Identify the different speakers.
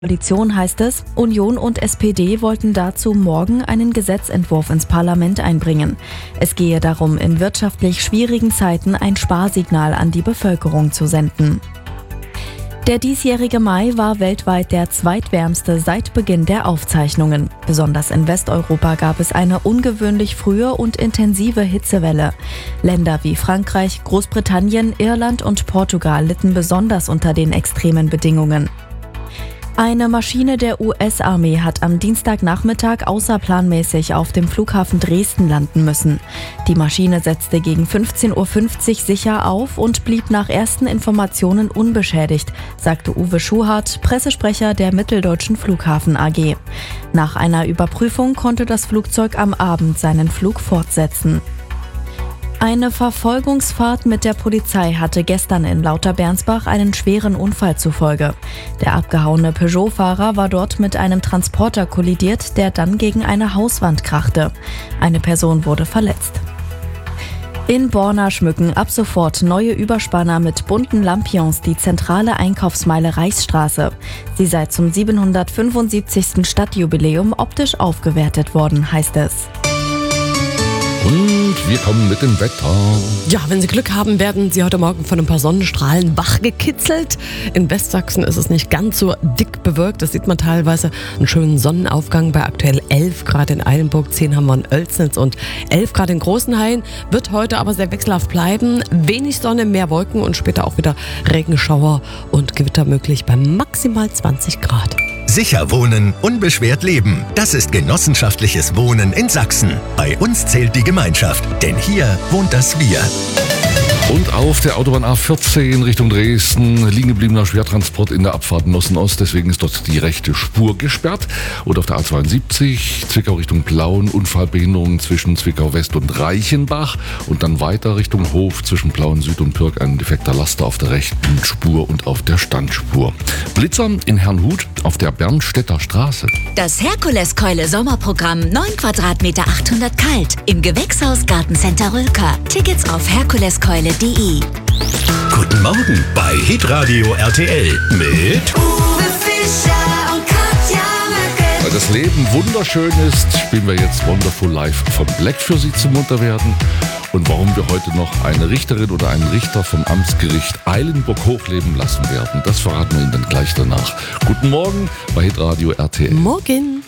Speaker 1: Koalition heißt es, Union und SPD wollten dazu morgen einen Gesetzentwurf ins Parlament einbringen. Es gehe darum, in wirtschaftlich schwierigen Zeiten ein Sparsignal an die Bevölkerung zu senden. Der diesjährige Mai war weltweit der zweitwärmste seit Beginn der Aufzeichnungen. Besonders in Westeuropa gab es eine ungewöhnlich frühe und intensive Hitzewelle. Länder wie Frankreich, Großbritannien, Irland und Portugal litten besonders unter den extremen Bedingungen. Eine Maschine der US-Armee hat am Dienstagnachmittag außerplanmäßig auf dem Flughafen Dresden landen müssen. Die Maschine setzte gegen 15:50 Uhr sicher auf und blieb nach ersten Informationen unbeschädigt, sagte Uwe Schuhart, Pressesprecher der Mitteldeutschen Flughafen AG. Nach einer Überprüfung konnte das Flugzeug am Abend seinen Flug fortsetzen. Eine Verfolgungsfahrt mit der Polizei hatte gestern in Lauterbernsbach einen schweren Unfall zur Folge. Der abgehauene Peugeot-Fahrer war dort mit einem Transporter kollidiert, der dann gegen eine Hauswand krachte. Eine Person wurde verletzt. In Borna schmücken ab sofort neue Überspanner mit bunten Lampions die zentrale Einkaufsmeile Reichsstraße. Sie sei zum 775. Stadtjubiläum optisch aufgewertet worden, heißt es.
Speaker 2: Und wir kommen mit dem Wetter.
Speaker 3: Ja, wenn Sie Glück haben, werden Sie heute Morgen von ein paar Sonnenstrahlen wachgekitzelt. In Westsachsen ist es nicht ganz so dick bewölkt. Das sieht man teilweise einen schönen Sonnenaufgang bei aktuell 11 Grad in Eilenburg, 10 haben wir in Oelsnitz und 11 Grad in Großenhain. Wird heute aber sehr wechselhaft bleiben. Wenig Sonne, mehr Wolken und später auch wieder Regenschauer und Gewitter möglich bei maximal 20 Grad.
Speaker 4: Sicher wohnen, unbeschwert leben. Das ist genossenschaftliches Wohnen in Sachsen. Bei uns zählt die Gemeinschaft, denn hier wohnt das Wir.
Speaker 2: Und auf der Autobahn A14 Richtung Dresden liegen gebliebener Schwertransport in der Abfahrt Nossen-Ost. Deswegen ist dort die rechte Spur gesperrt. Und auf der A72 Zwickau Richtung Plauen Unfallbehinderung zwischen Zwickau West und Reichenbach. Und dann weiter Richtung Hof zwischen Plauen Süd und Pirk ein defekter Laster auf der rechten Spur und auf der Standspur. Blitzer in Herrnhut auf der Bernstädter Straße.
Speaker 5: Das Herkuleskeule Sommerprogramm 9 Quadratmeter 800 kalt im Gewächshaus Gartencenter Rülker. Tickets auf herkuleskeule.de.
Speaker 4: Guten Morgen bei Hitradio RTL mit
Speaker 5: Uwe Fischer und Katja Möcke.
Speaker 2: Weil das Leben wunderschön ist, spielen wir jetzt Wonderful Life von Black für Sie zum Munterwerden. Und warum wir heute noch eine Richterin oder einen Richter vom Amtsgericht Eilenburg hochleben lassen werden, das verraten wir Ihnen dann gleich danach. Guten Morgen bei Hitradio RTL.
Speaker 3: Morgen.